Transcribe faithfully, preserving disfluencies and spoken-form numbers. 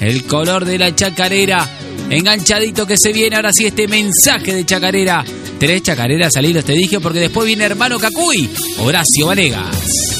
el color de la chacarera. Enganchadito que se viene ahora sí este mensaje de chacarera. Tres chacareras salidas te dije porque después viene hermano Cacuy, Horacio Vanegas.